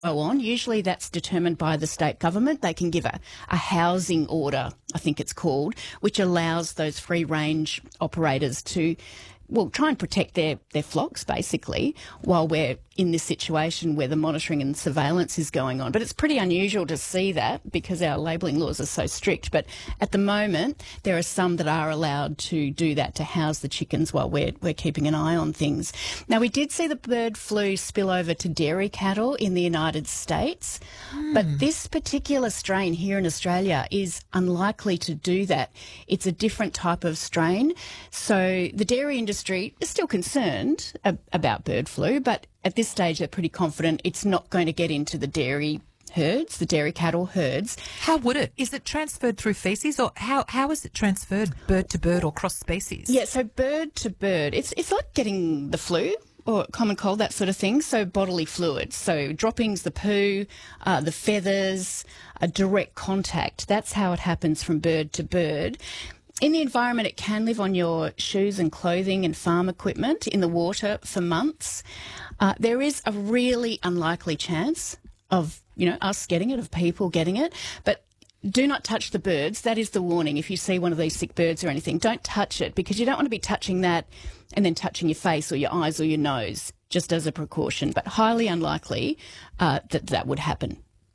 go on. Usually that's determined by the state government. They can give a housing order, I think it's called, which allows those free-range operators to, well, try and protect their flocks, basically, while we're in this situation where the monitoring and surveillance is going on. But it's pretty unusual to see that because our labelling laws are so strict. But at the moment, there are some that are allowed to do that, to house the chickens while we're keeping an eye on things. Now, we did see the bird flu spill over to dairy cattle in the United States, but this particular strain here in Australia is unlikely to do that. It's a different type of strain. So the dairy industry is still concerned about bird flu, but at this stage they're pretty confident it's not going to get into the dairy herds, the dairy cattle herds. How would it? Is it transferred through feces, or how is it transferred, bird to bird or cross species? Yeah, so bird to bird. It's like getting the flu or common cold, that sort of thing. So bodily fluids, so droppings, the poo, the feathers, a direct contact. That's how it happens from bird to bird. In the environment, it can live on your shoes and clothing and farm equipment, in the water for months. There is a really unlikely chance of, us getting it, of people getting it, but do not touch the birds. That is the warning. If you see one of these sick birds or anything, don't touch it, because you don't want to be touching that and then touching your face or your eyes or your nose, just as a precaution, but highly unlikely that would happen.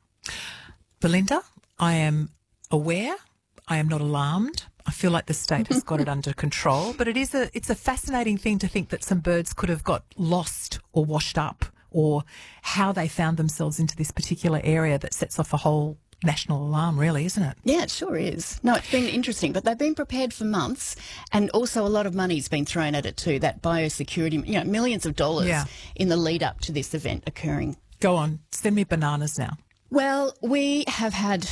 Belinda, I am aware. I am not alarmed. I feel like the state has got it under control, but it's a fascinating thing to think that some birds could have got lost or washed up, or how they found themselves into this particular area that sets off a whole national alarm, really, isn't it? Yeah, it sure is. No, it's been interesting, but they've been prepared for months, and also a lot of money's been thrown at it too, that biosecurity, millions of dollars in the lead up to this event occurring. Go on, send me bananas now. Well, we have had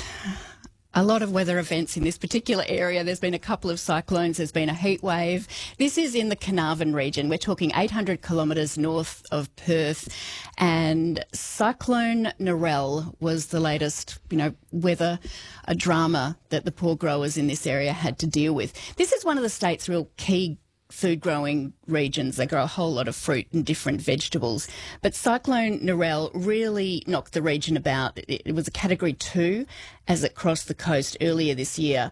a lot of weather events in this particular area. There's been a couple of cyclones. There's been a heat wave. This is in the Carnarvon region. We're talking 800 kilometres north of Perth. And Cyclone Narelle was the latest, weather drama that the poor growers in this area had to deal with. This is one of the state's real key food growing regions. They grow a whole lot of fruit and different vegetables. But Cyclone Narelle really knocked the region about. It was a Category 2 as it crossed the coast earlier this year.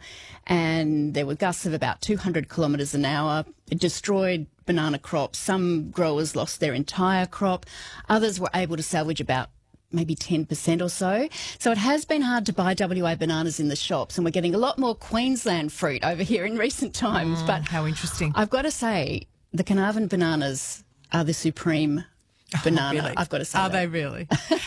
And there were gusts of about 200 kilometres an hour. It destroyed banana crops. Some growers lost their entire crop. Others were able to salvage about maybe 10% or so. So it has been hard to buy WA bananas in the shops, and we're getting a lot more Queensland fruit over here in recent times. But how interesting. I've got to say, the Carnarvon bananas are the supreme banana. Really? I've got to say Are that. they really?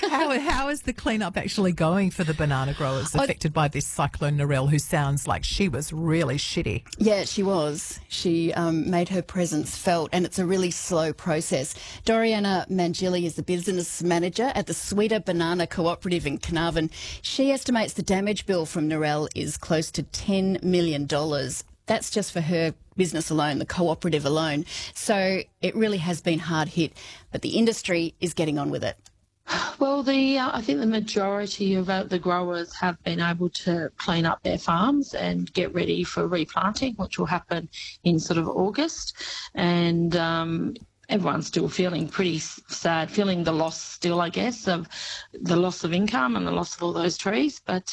How is the cleanup actually going for the banana growers affected by this Cyclone Narelle, who sounds like she was really shitty? Yeah, she was. She made her presence felt, and it's a really slow process. Doriana Mangili is the business manager at the Sweeter Banana Cooperative in Carnarvon. She estimates the damage bill from Narelle is close to $10 million. That's just for her business alone, the cooperative alone. So it really has been hard hit, but the industry is getting on with it. Well, I think the majority of the growers have been able to clean up their farms and get ready for replanting, which will happen in sort of August. And everyone's still feeling pretty sad, feeling the loss still, I guess, of the loss of income and the loss of all those trees. But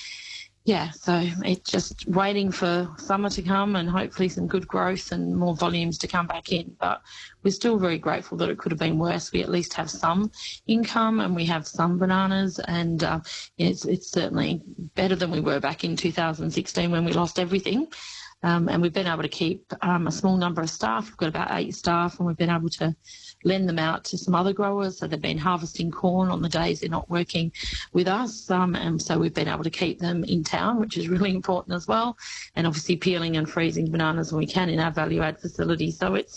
yeah, so it's just waiting for summer to come and hopefully some good growth and more volumes to come back in. But we're still very grateful that it could have been worse. We at least have some income and we have some bananas, and it's certainly better than we were back in 2016 when we lost everything. And we've been able to keep a small number of staff. We've got about 8 staff, and we've been able to lend them out to some other growers. So they've been harvesting corn on the days they're not working with us. And so we've been able to keep them in town, which is really important as well. And obviously peeling and freezing bananas when we can in our value add facility. So it's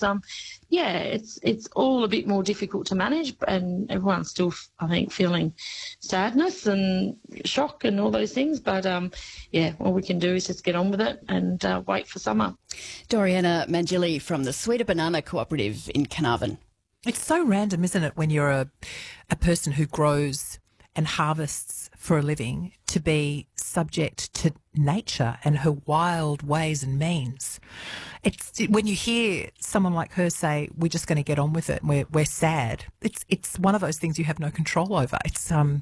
it's all a bit more difficult to manage, and everyone's still, I think, feeling sadness and shock and all those things. But all we can do is just get on with it and wait for summer. Doriana Mangili from the Sweeter Banana Cooperative in Carnarvon. It's so random, isn't it, when you're a person who grows and harvests for a living to be subject to nature and her wild ways and means. It's when you hear someone like her say, "We're just going to get on with it. And we're sad." It's one of those things you have no control over. It's